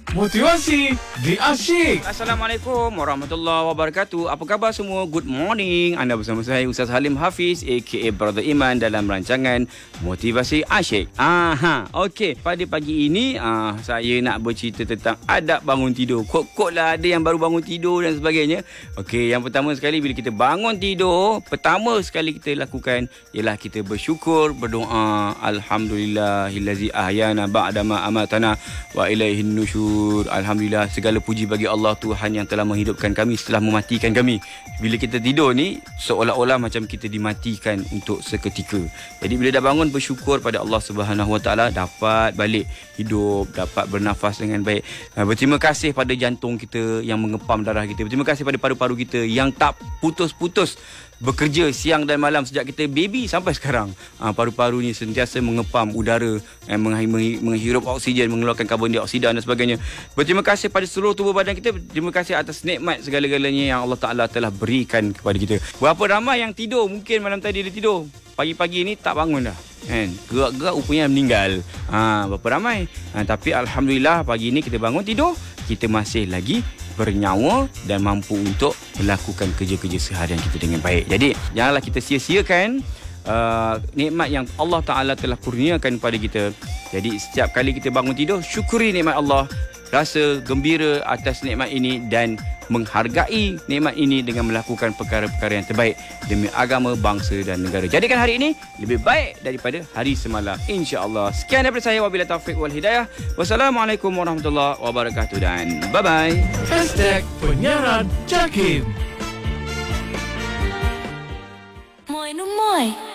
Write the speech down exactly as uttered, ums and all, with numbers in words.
Motivasi di Asyik. Assalamualaikum warahmatullahi wabarakatuh. Apa khabar semua? Good morning. Anda bersama saya Ustaz Halim Hafiz aka Brother Iman dalam rancangan Motivasi Asyik. Aha, okey. Pada pagi ini uh, saya nak bercerita tentang adab bangun tidur. Kok-kok lah ada yang baru bangun tidur dan sebagainya. Okey, yang pertama sekali bila kita bangun tidur, pertama sekali kita lakukan ialah kita bersyukur, berdoa, alhamdulillahillazi ahyana ba'da ma amatana wa ilaihin nusyur. Alhamdulillah, segala puji bagi Allah Tuhan yang telah menghidupkan kami setelah mematikan kami. Bila kita tidur ni seolah-olah macam kita dimatikan untuk seketika. Jadi bila dah bangun, bersyukur pada Allah Subhanahu Wa Taala, dapat balik hidup, dapat bernafas dengan baik. Berterima kasih pada jantung kita yang mengepam darah kita. Berterima kasih pada paru-paru kita yang tak putus-putus bekerja siang dan malam sejak kita baby sampai sekarang. Ha, paru-paru ni sentiasa mengepam udara, eh, menghirup oksigen, mengeluarkan karbon dioksida dan sebagainya. Berterima kasih pada seluruh tubuh badan kita. Terima kasih atas nikmat segala-galanya yang Allah Ta'ala telah berikan kepada kita. Berapa ramai yang tidur, mungkin malam tadi dia tidur, pagi-pagi ni tak bangun dah, kan? Gerak-gerak rupanya meninggal. Ha, berapa ramai. Ha, tapi Alhamdulillah pagi ni kita bangun tidur, kita masih lagi bernyawa dan mampu untuk melakukan kerja-kerja seharian kita dengan baik. Jadi janganlah kita sia-siakan uh, nikmat yang Allah Ta'ala telah kurniakan kepada kita. Jadi setiap kali kita bangun tidur, syukuri nikmat Allah, rasa gembira atas nikmat ini dan menghargai nikmat ini dengan melakukan perkara-perkara yang terbaik demi agama, bangsa dan negara. Jadikan hari ini lebih baik daripada hari semalam, insya-Allah. Sekian daripada saya, wabillahi taufiq wal hidayah. Wassalamualaikum warahmatullahi wabarakatuh dan bye-bye. Hashtag Penyiaran Jakim. Moi no moi.